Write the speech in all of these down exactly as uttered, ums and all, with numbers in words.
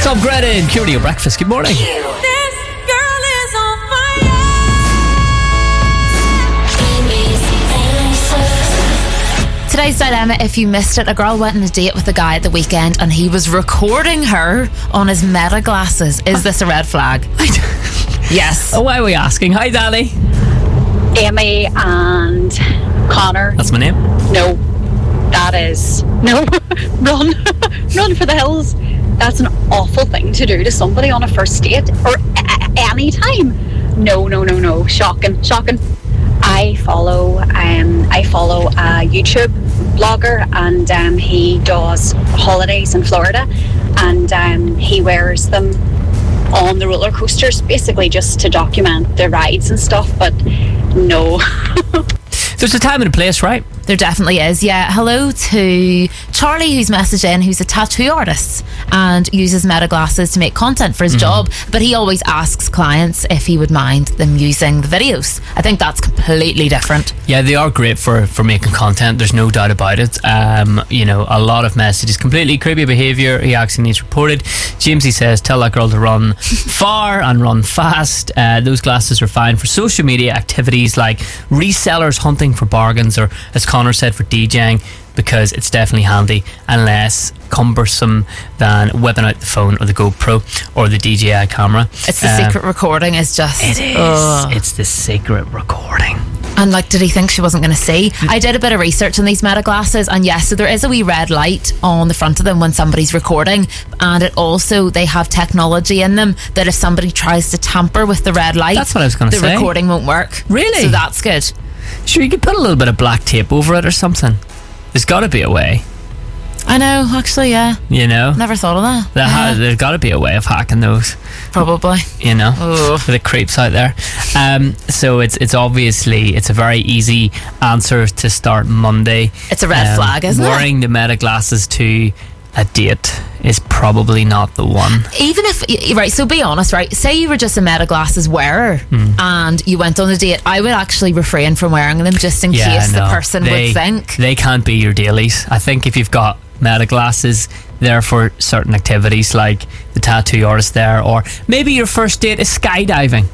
Tom Grennan, Q Radio Breakfast. Good morning. This girl is on fire. Today's dilemma, if you missed it, a girl went on a date with a guy at the weekend and he was recording her on his Meta glasses. Is this a red flag? Yes. Oh, why are we asking? Hi, Danny. Amy and Connor. That's my name. No, that is no. Run, run for the hills. That's an awful thing to do to somebody on a first date or a- any time. No, no, no, no. Shocking, shocking. I follow, um, I follow a YouTube blogger, and um, he does holidays in Florida, and um, he wears them on the roller coasters, basically just to document the rides and stuff. But no. There's a time and a place, right? There definitely is, yeah. Hello to Charlie, who's messaged in, who's a tattoo artist and uses Meta glasses to make content for his mm-hmm. job, but he always asks clients if he would mind them using the videos. I think that's completely different. Yeah, they are great for, for making content, there's no doubt about it. Um, you know, a lot of messages, completely creepy behaviour, he actually needs reported. Jamesy says, tell that girl to run far and run fast. Uh, those glasses are fine for social media activities like resellers hunting for bargains, or as Connor said, for DJing, because it's definitely handy and less cumbersome than whipping out the phone or the GoPro or the D J I camera. It's the um, secret recording is just... It is. Ugh. It's the secret recording. And like, did he think she wasn't going to see? I did a bit of research on these Meta glasses, and yes, so there is a wee red light on the front of them when somebody's recording, and it also, they have technology in them that if somebody tries to tamper with the red light, that's what I was going to say, the recording won't work. Really? So that's good. Sure, you could put a little bit of black tape over it or something. There's got to be a way. I know, actually, yeah. You know? Never thought of that. There yeah. ha- there's got to be a way of hacking those. Probably. You know? Ooh. For the creeps out there. Um, so it's it's obviously, it's a very easy answer to start Monday. It's a red um, flag, isn't wearing it? Wearing the Meta glasses to a date is probably not the one. Even if, right, so be honest, right, say you were just a Meta glasses wearer mm. and you went on a date, I would actually refrain from wearing them just in yeah, case no. the person they, would think. They can't be your dailies. I think if you've got Meta glasses, they're for certain activities like the tattoo artist there, or maybe your first date is skydiving.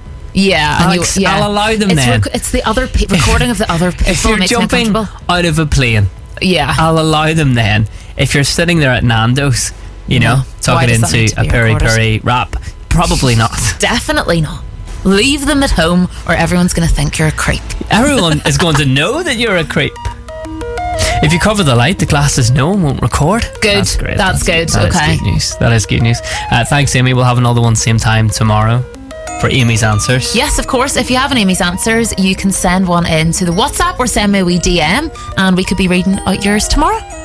Yeah, I'll, and you, ex- yeah. I'll allow them it's then. Rec- it's the other pe- recording of the other people. If you're makes jumping out of a plane, yeah, I'll allow them then. If you're sitting there at Nando's, you know, no. talking into a peri peri wrap, probably not. Definitely not. Leave them at home or everyone's going to think you're a creep. Everyone is going to know that you're a creep. If you cover the light, the glasses no one won't record. Good. That's great. That's, That's good. That okay. Is good news. That is good news. Uh, thanks, Amy. We'll have another one same time tomorrow for Amy's answers. Yes, of course. If you have an Amy's answers, you can send one in to the WhatsApp or send me a wee D M and we could be reading out yours tomorrow.